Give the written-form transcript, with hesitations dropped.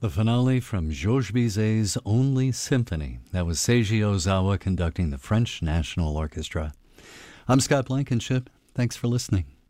The finale from Georges Bizet's Only Symphony. That was Seiji Ozawa conducting the French National Orchestra. I'm Scott Blankenship. Thanks for listening.